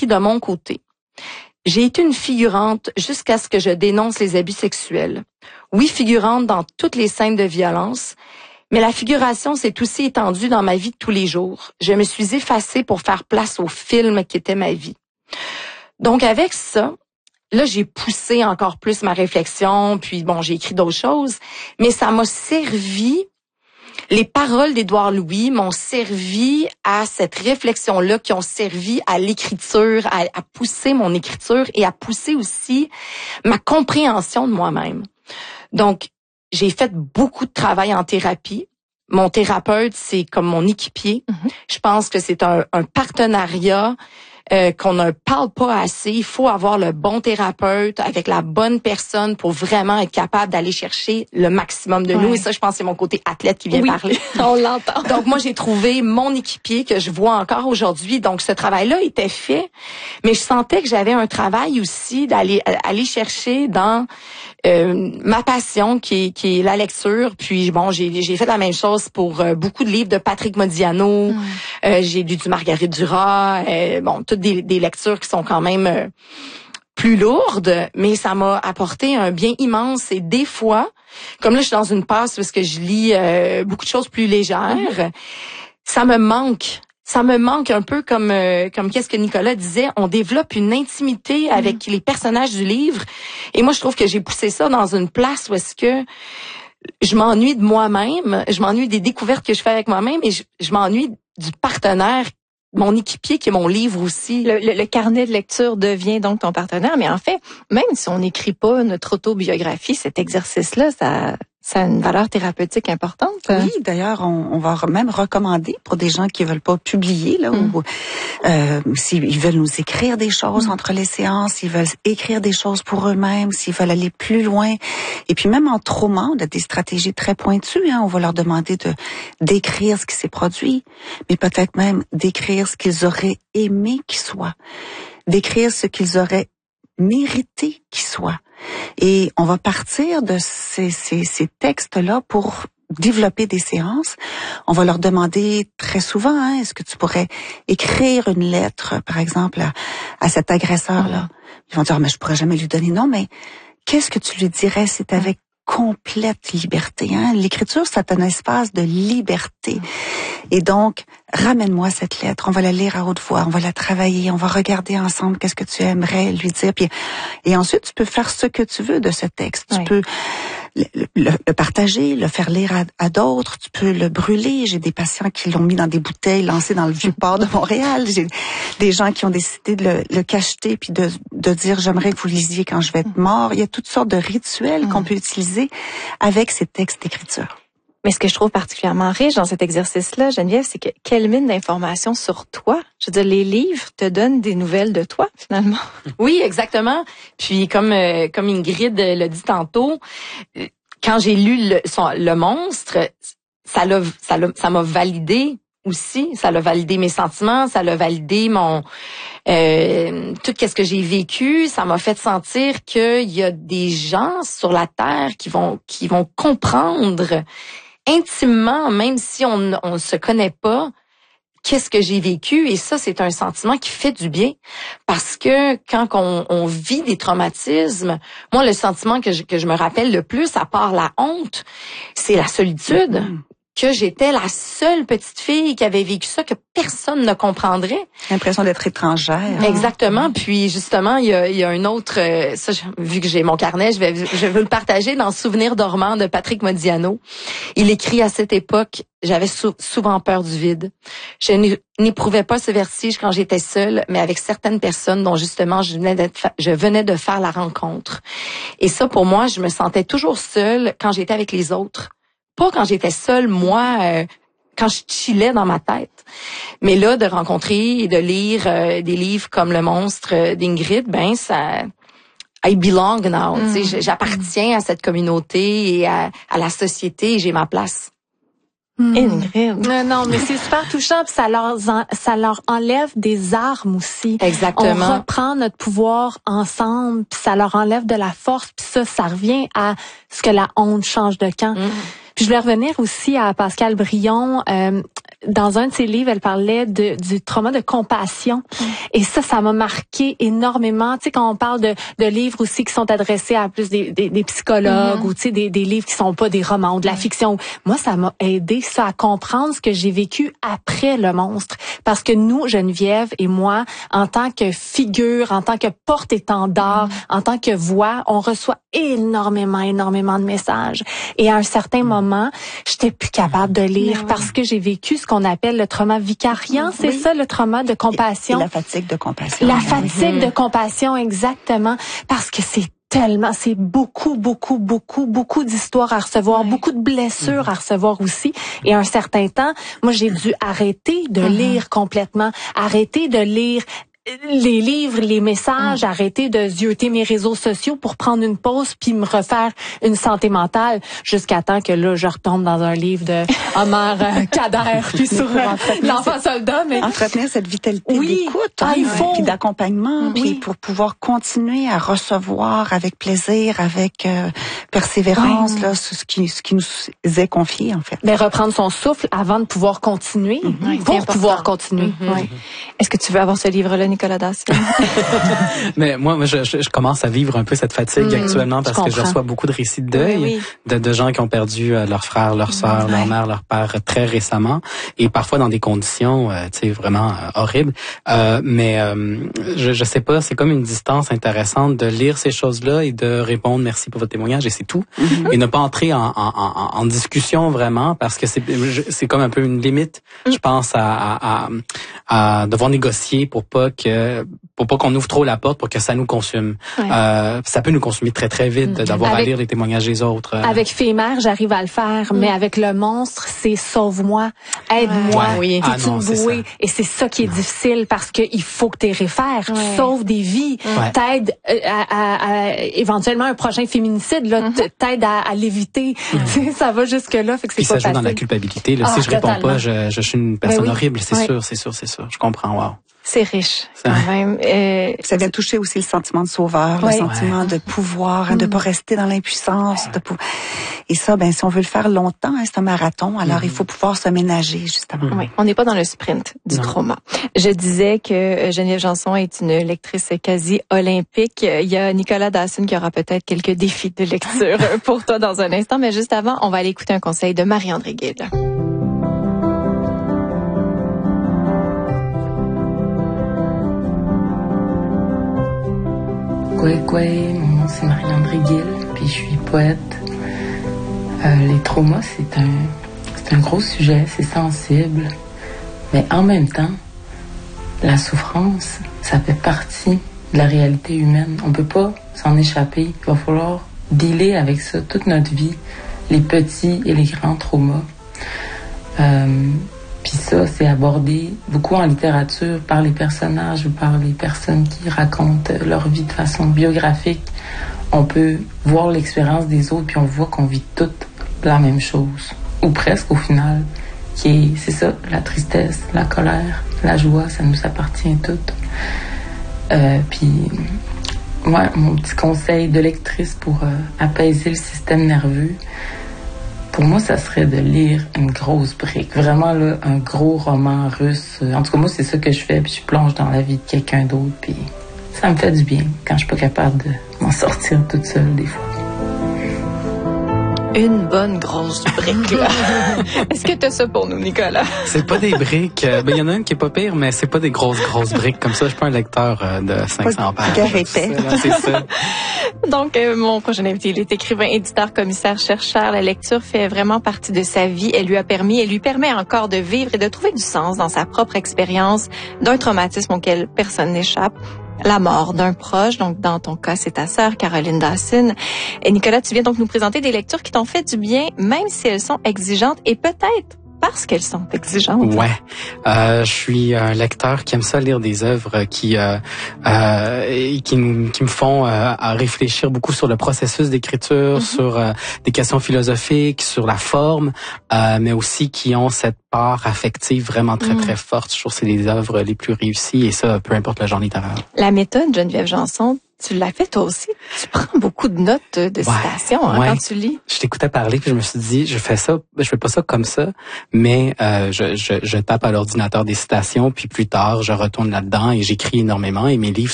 de mon côté. J'ai été une figurante jusqu'à ce que je dénonce les abus sexuels. Oui, figurante dans toutes les scènes de violence, mais la figuration s'est aussi étendue dans ma vie de tous les jours. Je me suis effacée pour faire place au film qui était ma vie. Donc avec ça, là, j'ai poussé encore plus ma réflexion, puis bon, j'ai écrit d'autres choses, mais ça m'a servi. Les paroles d'Édouard Louis m'ont servi à cette réflexion-là, qui ont servi à l'écriture, à pousser mon écriture et à pousser aussi ma compréhension de moi-même. Donc, j'ai fait beaucoup de travail en thérapie. Mon thérapeute, c'est comme mon équipier. Je pense que c'est un partenariat qu'on ne parle pas assez. Il faut avoir le bon thérapeute avec la bonne personne pour vraiment être capable d'aller chercher le maximum de nous. Et ça, je pense, c'est mon côté athlète qui vient parler. On l'entend. Donc, moi, j'ai trouvé mon équipier que je vois encore aujourd'hui. Donc, ce travail-là était fait. Mais je sentais que j'avais un travail aussi d'aller chercher dans ma passion qui est la lecture. Puis bon, j'ai fait la même chose pour beaucoup de livres de Patrick Modiano. J'ai lu du Marguerite Duras. Bon, toutes des lectures qui sont quand même plus lourdes, mais ça m'a apporté un bien immense. Et des fois, comme là, je suis dans une passe parce que je lis beaucoup de choses plus légères, ça me manque. Ça me manque un peu comme qu'est-ce que Nicolas disait, on développe une intimité avec les personnages du livre. Et moi, je trouve que j'ai poussé ça dans une place où est-ce que je m'ennuie de moi-même, je m'ennuie des découvertes que je fais avec moi-même et je m'ennuie du partenaire, mon équipier qui est mon livre aussi. Le carnet de lecture devient donc ton partenaire, mais en fait, même si on n'écrit pas notre autobiographie, cet exercice-là, ça a une valeur thérapeutique importante. Oui, d'ailleurs, on va même recommander pour des gens qui veulent pas publier, là, ou s'ils veulent nous écrire des choses entre les séances, s'ils veulent écrire des choses pour eux-mêmes, s'ils veulent aller plus loin. Et puis même en trauma, on a des stratégies très pointues. On va leur demander d'écrire ce qui s'est produit, mais peut-être même d'écrire ce qu'ils auraient aimé qu'il soit, d'écrire ce qu'ils auraient mérité qu'il soit. Et on va partir de ces textes-là pour développer des séances. On va leur demander très souvent, est-ce que tu pourrais écrire une lettre, par exemple, à cet agresseur-là? Ils vont dire, mais je pourrais jamais lui donner. Non, mais qu'est-ce que tu lui dirais? C'est avec complète liberté. L'écriture, c'est un espace de liberté. Et donc, ramène-moi cette lettre. On va la lire à haute voix. On va la travailler. On va regarder ensemble qu'est-ce que tu aimerais lui dire. Et ensuite, tu peux faire ce que tu veux de ce texte. Tu peux le partager, le faire lire à d'autres. Tu peux le brûler. J'ai des patients qui l'ont mis dans des bouteilles lancées dans le Vieux-Port de Montréal. J'ai des gens qui ont décidé de le cacheter puis de dire j'aimerais que vous lisiez quand je vais être mort. Il y a toutes sortes de rituels qu'on peut utiliser avec ces textes d'écriture. Mais ce que je trouve particulièrement riche dans cet exercice-là, Geneviève, c'est que quelle mine d'informations sur toi. Je veux dire, les livres te donnent des nouvelles de toi, finalement. Oui, exactement. Puis comme Ingrid l'a dit tantôt, quand j'ai lu le monstre, ça m'a validé aussi. Ça l'a validé mes sentiments, ça l'a validé mon tout ce que j'ai vécu. Ça m'a fait sentir qu'il y a des gens sur la terre qui vont comprendre intimement, même si on ne se connaît pas, qu'est-ce que j'ai vécu. Et ça, c'est un sentiment qui fait du bien. Parce que quand on vit des traumatismes, moi, le sentiment que je me rappelle le plus, à part la honte, c'est la solitude. Que j'étais la seule petite fille qui avait vécu ça, que personne ne comprendrait. L'impression d'être étrangère. Exactement. Puis justement, il y a un autre, vu que j'ai mon carnet, je veux le partager dans Souvenirs dormants de Patrick Modiano. Il écrit à cette époque, j'avais souvent peur du vide. Je n'éprouvais pas ce vertige quand j'étais seule, mais avec certaines personnes dont justement je venais de faire la rencontre. Et ça, pour moi, je me sentais toujours seule quand j'étais avec les autres. Pas quand j'étais seule, moi, quand je chillais dans ma tête. Mais là, de rencontrer et de lire des livres comme Le Monstre d'Ingrid, ça... I belong now. J'appartiens à cette communauté et à la société et j'ai ma place. Ingrid. Non, mais c'est super touchant, puis ça leur enlève des armes aussi. Exactement. On reprend notre pouvoir ensemble, puis ça leur enlève de la force, puis ça revient à ce que la honte change de camp. Puis je voulais revenir aussi à Pascale Brion. Dans un de ses livres, elle parlait du trauma de compassion. Et ça m'a marqué énormément. Tu sais, quand on parle de livres aussi qui sont adressés à plus des psychologues ou tu sais des livres qui sont pas des romans ou de la fiction. Moi, ça m'a aidé ça à comprendre ce que j'ai vécu après le monstre. Parce que nous, Geneviève et moi, en tant que figure, en tant que porte-étendard, en tant que voix, on reçoit énormément de messages. Et à un certain moment, j'étais plus capable de lire parce que j'ai vécu ce qu'on appelle le trauma vicariant. C'est ça, le trauma de compassion. Et la fatigue de compassion. La fatigue de compassion, exactement. Parce que c'est beaucoup d'histoires à recevoir, beaucoup de blessures à recevoir aussi. Et à un certain temps, moi, j'ai dû arrêter de lire complètement, arrêter de lire les livres, les messages, arrêter de zioter mes réseaux sociaux pour prendre une pause puis me refaire une santé mentale jusqu'à temps que là, je retombe dans un livre de Homer Kader puis sur l'enfant soldat. Mais entretenir cette vitalité d'écoute, il faut, puis d'accompagnement, puis pour pouvoir continuer à recevoir avec plaisir, avec persévérance, là, ce qui nous est confié en fait. Mais reprendre son souffle avant de pouvoir continuer, pour pouvoir continuer. Est-ce que tu veux avoir ce livre-là, Nicolas Dawson? Mais moi, je commence à vivre un peu cette fatigue actuellement parce que je reçois beaucoup de récits de deuil de gens qui ont perdu leur frère, leur sœur, leur mère, leur père très récemment et parfois dans des conditions, tu sais, vraiment horribles. Mais je sais pas, c'est comme une distance intéressante de lire ces choses-là et de répondre merci pour votre témoignage et c'est tout. Et ne pas entrer en discussion vraiment parce que c'est comme un peu une limite, je pense, à devoir négocier pour pas qu'on ouvre trop la porte pour que ça nous consume. Ça peut nous consumer très très vite d'avoir à lire les témoignages des autres. Avec Fémère, j'arrive à le faire, mais avec le monstre, c'est sauve-moi, aide-moi, c'est une bouée. Et c'est ça qui est difficile parce que il faut que tu réfères, tu sauves des vies, t'aides à éventuellement un prochain féminicide, là, t'aides à l'éviter. Ça va jusque là, fait que c'est pas facile. Ça joue dans la culpabilité. Là, si je réponds pas, je suis une personne horrible. C'est sûr. Je comprends. Wow. C'est riche, quand même. Ça vient toucher aussi le sentiment de sauveur, le sentiment de pouvoir, de pas rester dans l'impuissance. Et ça, si on veut le faire longtemps, c'est un marathon, alors il faut pouvoir se ménager, justement. Oui, on n'est pas dans le sprint du trauma. Je disais que Geneviève Janson est une lectrice quasi olympique. Il y a Nicolas Dawson qui aura peut-être quelques défis de lecture pour toi dans un instant, mais juste avant, on va aller écouter un conseil de Marie-André Gill. Mon nom c'est Marie-André Gill, puis je suis poète. Les traumas, c'est un gros sujet, c'est sensible, mais en même temps, la souffrance, ça fait partie de la réalité humaine. On peut pas s'en échapper. Il va falloir dealer avec ça toute notre vie, les petits et les grands traumas. Puis ça, c'est abordé beaucoup en littérature par les personnages ou par les personnes qui racontent leur vie de façon biographique. On peut voir l'expérience des autres, puis on voit qu'on vit toutes la même chose, ou presque au final, c'est ça, la tristesse, la colère, la joie, ça nous appartient toutes. Puis, mon petit conseil de lectrice pour apaiser le système nerveux, pour moi, ça serait de lire une grosse brique. Vraiment, là, un gros roman russe. En tout cas, moi, c'est ça que je fais. Puis je plonge dans la vie de quelqu'un d'autre. Puis ça me fait du bien quand je suis pas capable de m'en sortir toute seule, des fois. Une bonne grosse brique, là. Est-ce que t'as ça pour nous, Nicolas? C'est pas des briques. Il y en a une qui est pas pire, mais c'est pas des grosses briques comme ça. Je suis pas un lecteur de 500 pages. C'est ça. Donc, mon prochain invité, il est écrivain, éditeur, commissaire, chercheur. La lecture fait vraiment partie de sa vie. Elle lui permet encore de vivre et de trouver du sens dans sa propre expérience d'un traumatisme auquel personne n'échappe. La mort d'un proche, donc dans ton cas, c'est ta sœur, Caroline Dawson. Et Nicolas, tu viens donc nous présenter des lectures qui t'ont fait du bien, même si elles sont exigeantes et peut-être parce qu'elles sont exigeantes. Ouais, je suis un lecteur qui aime ça lire des œuvres qui me font réfléchir beaucoup sur le processus d'écriture, sur des questions philosophiques, sur la forme, mais aussi qui ont cette part affective vraiment très très forte. Je trouve que c'est les œuvres les plus réussies et ça, peu importe le genre littéraire. La méthode Geneviève Janson Tu l'as fait toi aussi. Tu prends beaucoup de notes de citations quand tu lis. Je t'écoutais parler puis je me suis dit, je fais pas ça comme ça, mais je tape à l'ordinateur des citations puis plus tard je retourne là-dedans et j'écris énormément et mes livres